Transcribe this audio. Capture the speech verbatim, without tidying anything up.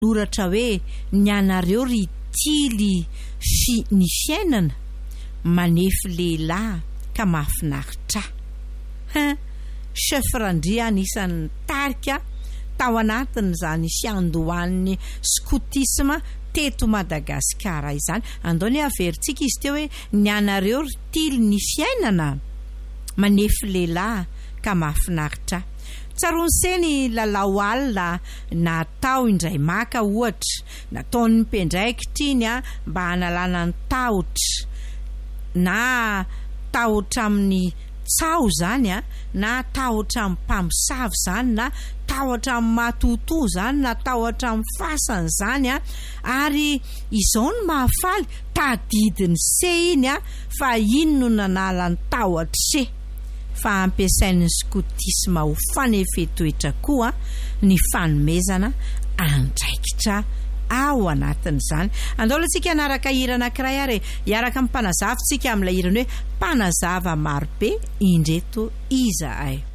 Loratra hoe ny anareo ry tily sy ny fiainana manefy lehilahy ka mahafinaritra. Chefrandria anisan'ny tarika tao anatin'izany fiandohan'ny scoutisme teto Madagasikara izany. Andao ny averintsika izy teo hoe ny anareo ry tily ny fiainana manefy lehilahy ka mahafinaritra. Tsaronseny lalao alina natao indray maka ohatra, nataon'ny mpendraikitra iny a mba hanalana ny tahotra, na tahotra amin'ny tsao zany a, na tahotra amin'ny mpamosavy zany, na tahotra amin'ny matoto zany, na tahotra amin'ny fasana zany a. Ary izao no mahafaly tadidiny se iny a fa iny no nanala ny tahotra se. Fa ampiasain'ny scoutisme ho fanefetoetra koa ny fanomezana andraikitra ao anatin'izany. Andaolantsika anaraka hira anankiray ary hiaraka amin'ny mpanazava tsika amin'ilay hirany hoe mpanazava marobe indreto iza ay.